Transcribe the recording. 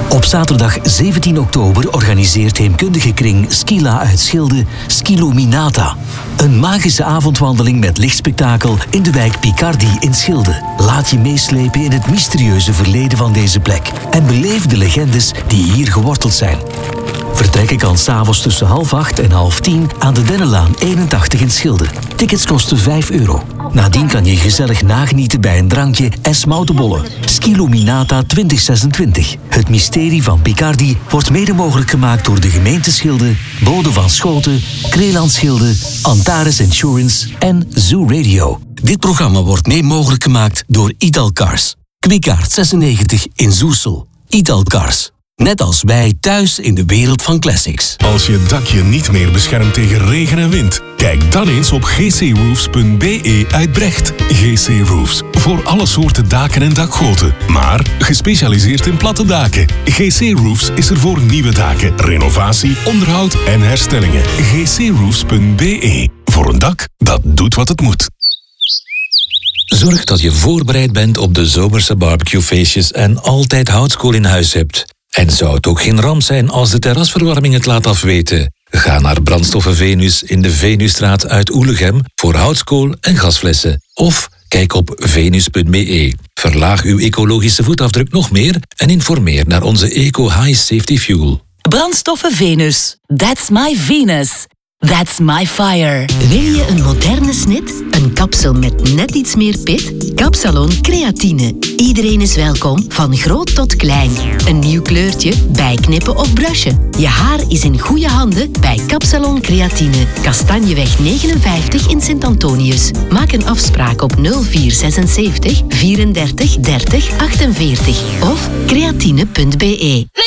Op zaterdag 17 oktober organiseert heemkundige kring Skila uit Schilde Skiluminata. Een magische avondwandeling met lichtspektakel in de wijk Picardi in Schilde. Laat je meeslepen in het mysterieuze verleden van deze plek en beleef de legendes die hier geworteld zijn. Vertrekken kan 's avonds tussen 7:30 en 9:30 aan de Dennenlaan 81 in Schilde. Tickets kosten €5. Nadien kan je gezellig nagenieten bij een drankje en smoutenbollen. Skiluminata 2026. Het mysterie van Picardi wordt mede mogelijk gemaakt door de gemeente Schilde, Bode van Schoten, Kreeland Schilde, Antares Insurance en Zoo Radio. Dit programma wordt mede mogelijk gemaakt door Italcars. Kwikaart 96 in Zoersel. Italcars. Net als wij thuis in de wereld van classics. Als je dakje niet meer beschermt tegen regen en wind, kijk dan eens op gcroofs.be uit Brecht. GC Roofs. Voor alle soorten daken en dakgoten. Maar gespecialiseerd in platte daken. GC Roofs is er voor nieuwe daken, renovatie, onderhoud en herstellingen. gcroofs.be. Voor een dak dat doet wat het moet. Zorg dat je voorbereid bent op de zomerse barbecuefeestjes en altijd houtskool in huis hebt. En zou het ook geen ramp zijn als de terrasverwarming het laat afweten? Ga naar Brandstoffen Venus in de Venusstraat uit Oelegem voor houtskool en gasflessen. Of kijk op venus.be. Verlaag uw ecologische voetafdruk nog meer en informeer naar onze Eco High Safety Fuel. Brandstoffen Venus. That's my Venus. That's my fire. Wil je een moderne snit? Een kapsel met net iets meer pit? Kapsalon Creatine. Iedereen is welkom, van groot tot klein. Een nieuw kleurtje, bijknippen of brushen. Je haar is in goede handen bij Kapsalon Creatine. Kastanjeweg 59 in Sint-Antonius. Maak een afspraak op 0476 34 30 48 of creatine.be.